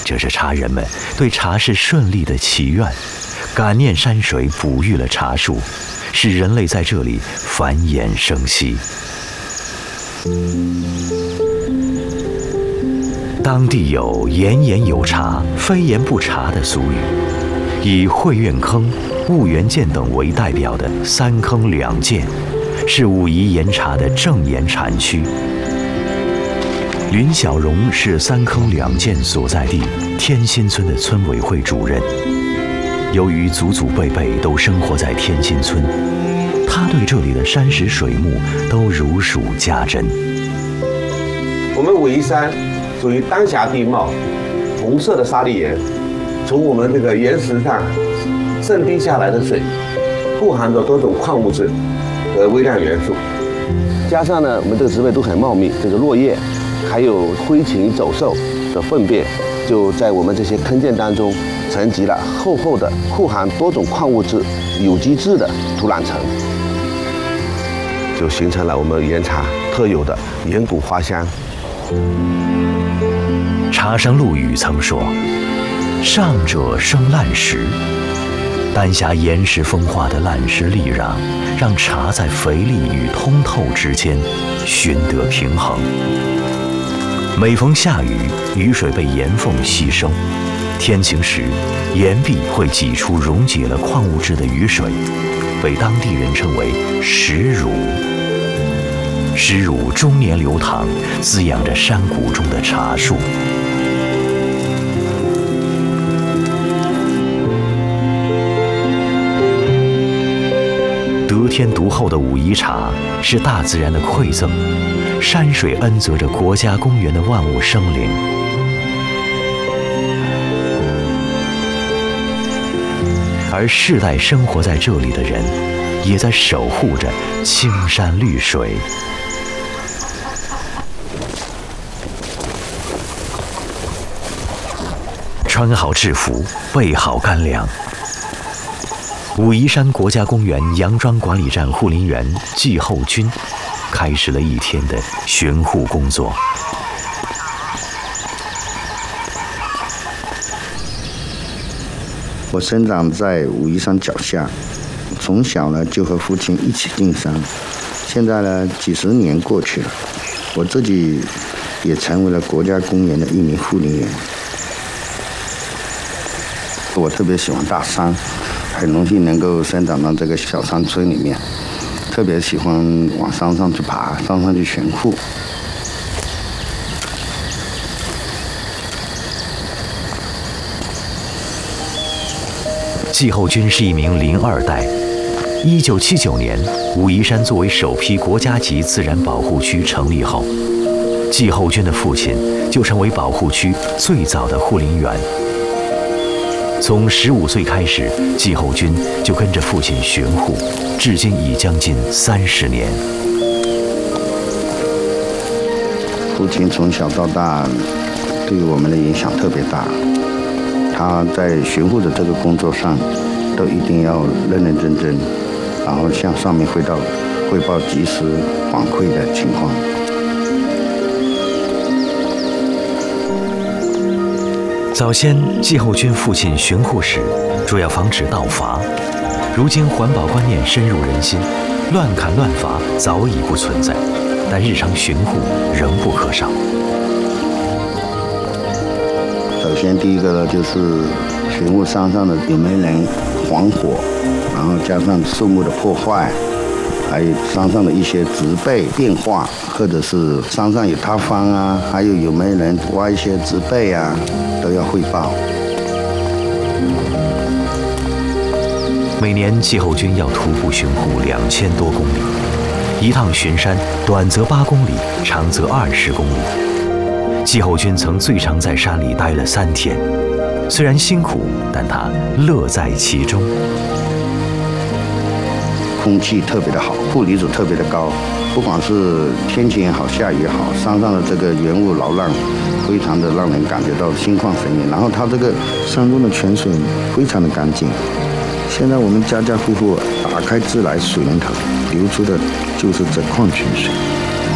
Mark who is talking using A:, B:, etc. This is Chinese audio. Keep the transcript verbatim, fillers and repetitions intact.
A: 这是茶人们对茶事顺利的祈愿，感念山水哺育了茶树，使人类在这里繁衍生息。当地有言言有茶，非言不茶的俗语，以慧苑坑、婺源涧等为代表的三坑两涧，是武夷岩茶的正岩产区。林小荣是三坑两涧所在地天心村的村委会主任。由于祖祖辈辈都生活在天心村，他对这里的山石水木都如数家珍。
B: 我们武夷山属于丹霞地貌，红色的砂砾岩，从我们这个岩石上渗滴下来的水，富含着多种矿物质和微量元素。加上呢，我们这个植被都很茂密，这个落叶，还有飞禽走兽的粪便，就在我们这些坑涧当中沉积了厚厚的富含多种矿物质、有机质的土壤层，就形成了我们岩茶特有的岩谷花香。
A: 茶圣陆羽曾说：“上者生烂石。”丹霞岩石风化的烂石砾壤，让茶在肥力与通透之间寻得平衡。每逢下雨，雨水被岩缝吸收，天晴时，岩壁会挤出溶解了矿物质的雨水，被当地人称为石乳。石乳终年流淌，滋养着山谷中的茶树。得天独厚的武夷茶是大自然的馈赠，山水恩泽着国家公园的万物生灵。而世代生活在这里的人，也在守护着青山绿水。穿好制服，备好干粮。武夷山国家公园杨庄管理站护林员季厚军开始了一天的巡护工作。
C: 我生长在武夷山脚下，从小呢就和父亲一起进山。现在呢，几十年过去了，我自己也成为了国家公园的一名护林员。我特别喜欢大山，很荣幸能够生长到这个小山村里面，特别喜欢往山上去爬，山上去巡护。
A: 季厚军是一名林二代。一九七九年，武夷山作为首批国家级自然保护区成立后，季厚军的父亲就成为保护区最早的护林员。从十五岁开始，季厚军就跟着父亲巡护，至今已将近三十年。
C: 父亲从小到大对我们的影响特别大，他在巡护的这个工作上，都一定要认认真真，然后向上面汇报汇报及时反馈的情况。
A: 早先，季厚军父亲巡护时，主要防止盗伐。如今环保观念深入人心，乱砍乱伐早已不存在，但日常巡护仍不可少。
C: 首先，第一个呢，就是巡护山上的有没有人还火，然后加上树木的破坏，还有山上的一些植被变化，或者是山上有塌方啊，还有有没有人挖一些植被啊，都要汇报。
A: 每年季厚军要徒步巡护两千多公里，一趟巡山短则八公里，长则二十公里。季厚军曾最长在山里待了三天，虽然辛苦，但他乐在其中。
C: 空气特别的好，负离子特别的高，不管是天气也好，下雨也好，山上的这个云雾缭绕，非常的让人感觉到心旷神怡。然后它这个山中的泉水非常的干净，现在我们家家户户打开自来水龙头，流出的就是这矿泉水。